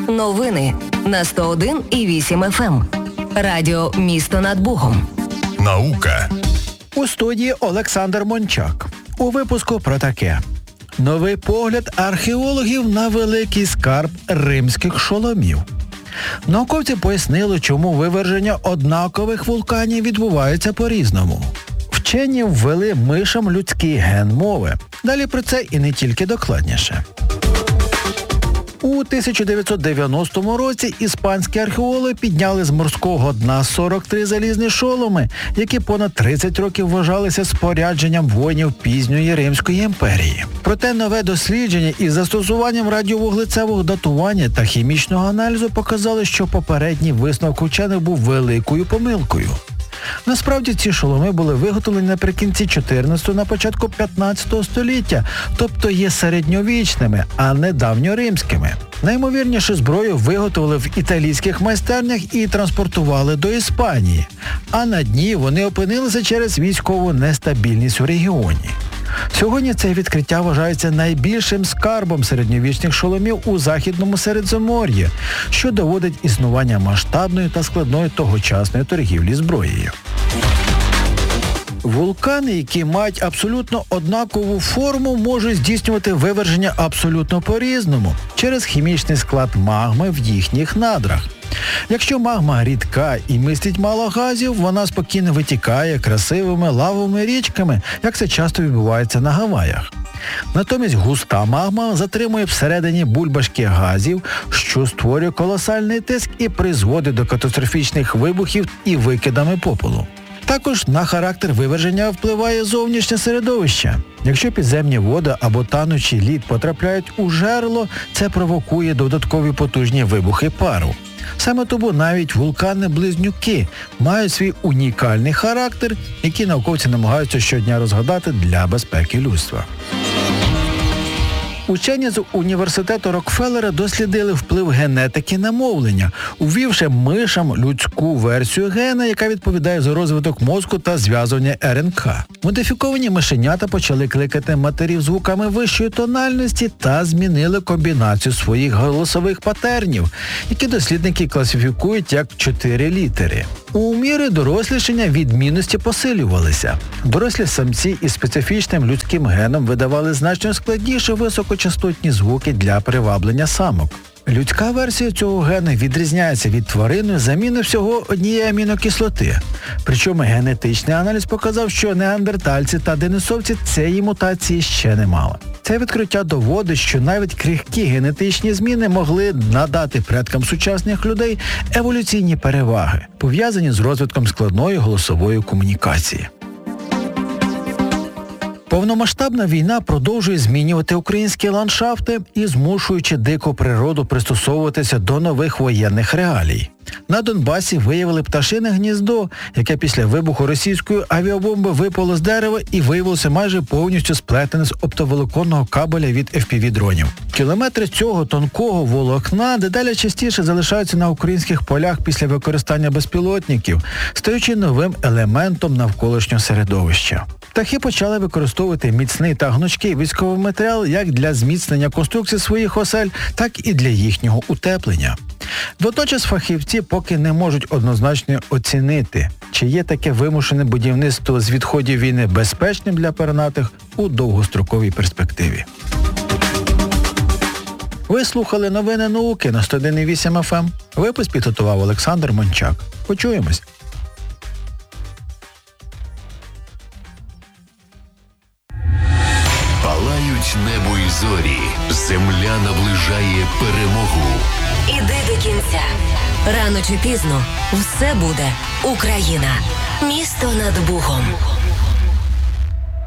Новини на 101,8 FM. Радіо «Місто над Богом». Наука. У студії Олександр Мончак. У випуску про таке. Новий погляд археологів на великий скарб римських шоломів. Науковці пояснили, чому виверження однакових вулканів відбувається по-різному. Вчені ввели мишам людський ген мови. Далі про це і не тільки докладніше. У 1990 році іспанські археологи підняли з морського дна 43 залізні шоломи, які понад 30 років вважалися спорядженням воїнів пізньої Римської імперії. Проте нове дослідження із застосуванням радіовуглецевого датування та хімічного аналізу показали, що попередній висновок вчених був великою помилкою. Насправді ці шоломи були виготовлені наприкінці 14-го, на початку 15-го століття, тобто є середньовічними, а не давньоримськими. Наймовірніше зброю виготовили в італійських майстернях і транспортували до Іспанії, а на дні вони опинилися через військову нестабільність у регіоні. Сьогодні це відкриття вважається найбільшим скарбом середньовічних шоломів у Західному Середземномор'ї, що доводить існування масштабної та складної тогочасної торгівлі зброєю. Вулкани, які мають абсолютно однакову форму, можуть здійснювати виверження абсолютно по-різному через хімічний склад магми в їхніх надрах. Якщо магма рідка і містить мало газів, вона спокійно витікає красивими лавовими річками, як це часто відбувається на Гаваях. Натомість густа магма затримує всередині бульбашки газів, що створює колосальний тиск і призводить до катастрофічних вибухів і викидами попелу. Також на характер виверження впливає зовнішнє середовище. Якщо підземні води або танучий лід потрапляють у жерло, це провокує додаткові потужні вибухи пару. Саме тому навіть вулкани-близнюки мають свій унікальний характер, який науковці намагаються щодня розгадати для безпеки людства. Учені з університету Рокфеллера дослідили вплив генетики на мовлення, увівши мишам людську версію гена, яка відповідає за розвиток мозку та зв'язування РНК. Модифіковані мишенята почали кликати матерів звуками вищої тональності та змінили комбінацію своїх голосових патернів, які дослідники класифікують як 4 літери. У мірі дорослішання відмінності посилювалися. Дорослі самці із специфічним людським геном видавали значно складніші високочастотні звуки для приваблення самок. Людська версія цього гена відрізняється від тваринної заміною всього однієї амінокислоти. Причому генетичний аналіз показав, що неандертальці та денисовці цієї мутації ще не мали. Це відкриття доводить, що навіть крихкі генетичні зміни могли надати предкам сучасних людей еволюційні переваги, пов'язані з розвитком складної голосової комунікації. Повномасштабна війна продовжує змінювати українські ландшафти і змушуючи дику природу пристосовуватися до нових воєнних реалій. На Донбасі виявили пташине гніздо, яке після вибуху російської авіабомби випало з дерева і виявилося майже повністю сплетене з оптоволоконного кабеля від FPV-дронів. Кілометри цього тонкого волокна дедалі частіше залишаються на українських полях після використання безпілотників, стаючи новим елементом навколишнього середовища. Птахи почали використовувати міцний та гнучкий військовий матеріал як для зміцнення конструкції своїх осель, так і для їхнього утеплення. Водночас фахівці поки не можуть однозначно оцінити, чи є таке вимушене будівництво з відходів війни безпечним для пернатих у довгостроковій перспективі. Ви слухали новини науки на 101,8 FM. Випуск підготував Олександр Мончак. Почуємось. Палають небо і зорі. Земля наближає перемогу. Іди до кінця. Рано чи пізно все буде Україна. Місто над Богом.